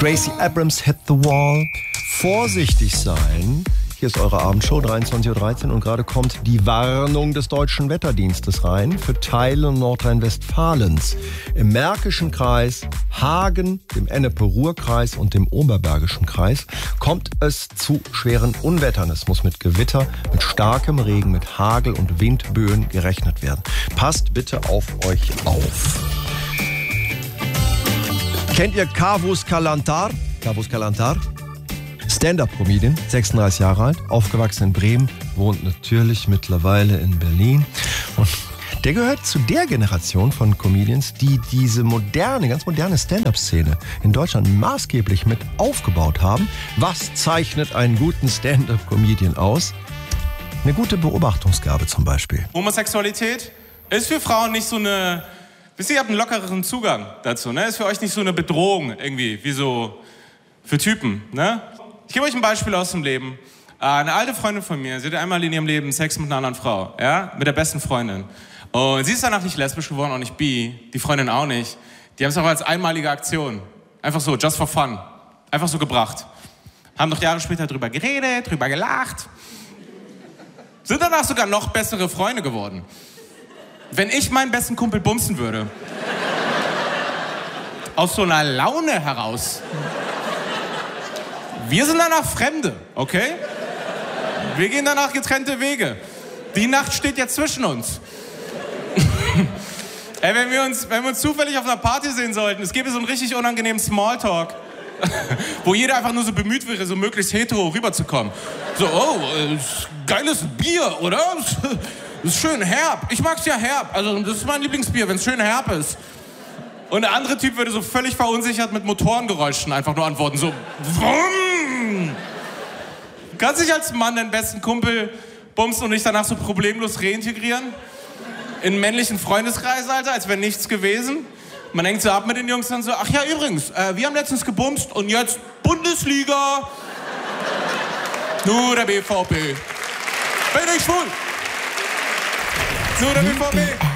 Gracie Abrams, Hit the Wall. Vorsichtig sein. Hier ist eure Abendshow, 23:13 Uhr, und gerade kommt die Warnung des Deutschen Wetterdienstes rein für Teile Nordrhein-Westfalens. Im Märkischen Kreis, Hagen, dem Ennepe-Ruhr-Kreis und dem Oberbergischen Kreis kommt es zu schweren Unwettern. Es muss mit Gewitter, mit starkem Regen, mit Hagel und Windböen gerechnet werden. Passt bitte auf euch auf. Kennt ihr Kavus Kalantar? Kavus Kalantar? Stand-up-Comedian, 36 Jahre alt, aufgewachsen in Bremen, wohnt natürlich mittlerweile in Berlin. Und der gehört zu der Generation von Comedians, die diese moderne, ganz moderne Stand-up-Szene in Deutschland maßgeblich mit aufgebaut haben. Was zeichnet einen guten Stand-up-Comedian aus? Eine gute Beobachtungsgabe zum Beispiel. Homosexualität ist für Frauen nicht so eine... Wisst ihr, ihr habt einen lockereren Zugang dazu, ne? Ist für euch nicht so eine Bedrohung irgendwie, wie so für Typen, ne? Ich gebe euch ein Beispiel aus dem Leben. Eine alte Freundin von mir, sie hatte einmal in ihrem Leben Sex mit einer anderen Frau, ja? Mit der besten Freundin. Und sie ist danach nicht lesbisch geworden, auch nicht bi, die Freundin auch nicht. Die haben es auch als einmalige Aktion, einfach so, just for fun, einfach so gebracht. Haben noch Jahre später drüber geredet, drüber gelacht. Sind danach sogar noch bessere Freunde geworden. Wenn ich meinen besten Kumpel bumsen würde, aus so einer Laune heraus, wir sind danach Fremde, okay? Wir gehen danach getrennte Wege. Die Nacht steht jetzt zwischen uns. Ey, wenn wir uns zufällig auf einer Party sehen sollten, es gäbe so einen richtig unangenehmen Smalltalk, wo jeder einfach nur so bemüht wäre, so möglichst hetero rüberzukommen. So, oh, geiles Bier, oder? Das ist schön herb. Ich mag's ja herb. Also das ist mein Lieblingsbier, wenn es schön herb ist. Und der andere Typ würde so völlig verunsichert mit Motorengeräuschen einfach nur antworten. So, wumm. Du kannst dich als Mann deinen besten Kumpel bumsen und dich danach so problemlos reintegrieren? In einen männlichen Freundeskreis, Alter, als wäre nichts gewesen. Man hängt so ab mit den Jungs dann so, ach ja, übrigens, wir haben letztens gebumst und jetzt Bundesliga. Nur der BVB. Bin ich schwul? Nur der BVB.